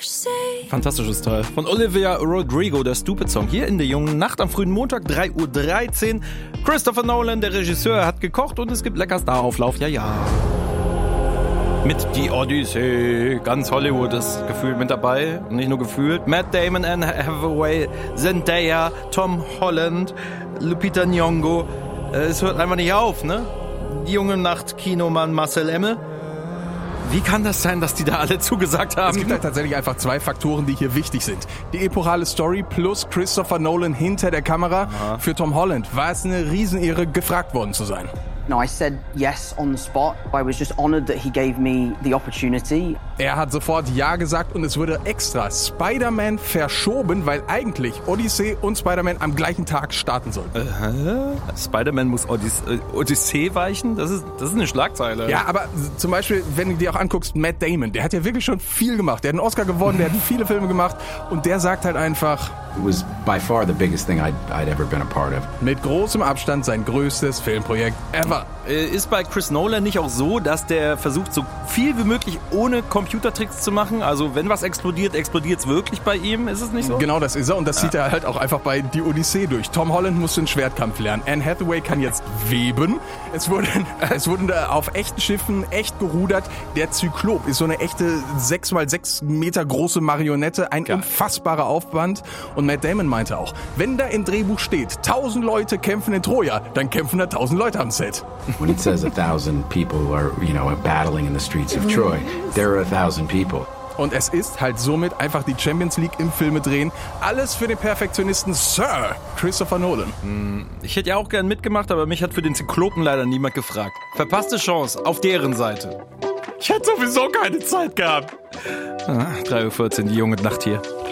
Fantastisches Teil. Von Olivia Rodrigo, der Stupid-Song. Hier in der jungen Nacht am frühen Montag, 3:13 Uhr. Christopher Nolan, der Regisseur, hat gekocht und es gibt lecker Starauflauf. Ja. Mit Die Odyssee. Ganz Hollywood ist gefühlt mit dabei. Nicht nur gefühlt. Matt Damon, Anne Hathaway, Zendaya, Tom Holland, Lupita Nyong'o. Es hört einfach nicht auf, ne? Die junge Nacht, Kinomann Marcel Emme. Wie kann das sein, dass die da alle zugesagt haben? Es gibt halt tatsächlich einfach zwei Faktoren, die hier wichtig sind. Die epochale Story plus Christopher Nolan hinter der Kamera. Aha. Für Tom Holland war es eine Riesenehre, gefragt worden zu sein. No, I said yes on the spot. I was just honored that he gave me the opportunity. Er hat sofort Ja gesagt und es wurde extra Spider-Man verschoben, weil eigentlich Odyssee und Spider-Man am gleichen Tag starten sollten. Spider-Man muss Odyssee weichen? Das ist eine Schlagzeile. Ja, aber zum Beispiel, wenn du dir auch anguckst, Matt Damon, der hat ja wirklich schon viel gemacht. Der hat einen Oscar gewonnen, der hat viele Filme gemacht und der sagt halt einfach... It was by far the biggest thing I'd ever been a part of. Mit großem Abstand sein größtes Filmprojekt ever. Ist bei Chris Nolan nicht auch so, dass der versucht, so viel wie möglich ohne Computertricks zu machen? Also wenn was explodiert, explodiert es wirklich bei ihm? Ist es nicht so? Genau, das ist er und das zieht er halt auch einfach bei Die Odyssee durch. Tom Holland musste den Schwertkampf lernen. Anne Hathaway kann jetzt weben. Es wurden da auf echten Schiffen echt gerudert. Der Zyklop ist so eine echte 6x6 Meter große Marionette. Ein unfassbarer Aufwand. Und Matt Damon meinte auch, wenn da im Drehbuch steht, 1000 Leute kämpfen in Troja, dann kämpfen da 1000 Leute am Set. When it says 1000 people are, battling in the streets of Troy, there are 1000 people. Und es ist halt somit einfach die Champions League im Filme drehen. Alles für den Perfektionisten Sir Christopher Nolan. Ich hätte ja auch gern mitgemacht, aber mich hat für den Zyklopen leider niemand gefragt. Verpasste Chance auf deren Seite. Ich hätte sowieso keine Zeit gehabt. 3:14 Uhr, die junge Nacht hier.